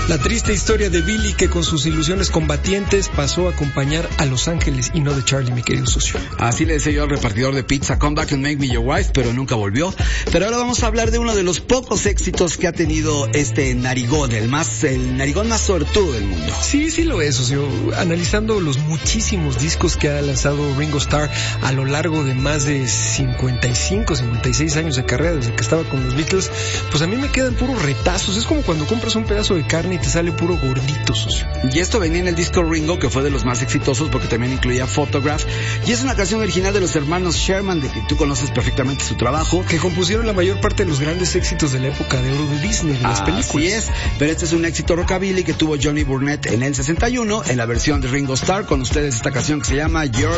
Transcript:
La triste historia de Billy, que con sus ilusiones combatientes pasó a acompañar a Los Ángeles y no de Charlie, mi querido socio. Así le decía yo al repartidor de pizza, come back and make me your wife, pero nunca volvió. Pero ahora vamos a hablar de uno de los pocos éxitos que ha tenido este narigón, el narigón más suertudo del mundo. Sí, sí lo es, socio. Analizando los muchísimos discos que ha lanzado Ringo Starr a lo largo de más de 55, 56 años de carrera, desde que estaba con los Beatles, pues a mí me quedan puros retazos. Es como cuando compras un pedazo de carne y te sale puro gordito, socio. Y esto venía en el disco Ringo, que fue de los más exitosos porque también incluía Photograph, y es una canción original de los hermanos Sherman, de que tú conoces perfectamente su trabajo, que compusieron la mayor parte de los grandes éxitos de la época de oro de Disney, de las películas. Así es, pero este es un éxito rockabilly que tuvo Johnny Burnett en el 61, en la versión de Ringo Starr. Con ustedes esta canción que se llama Your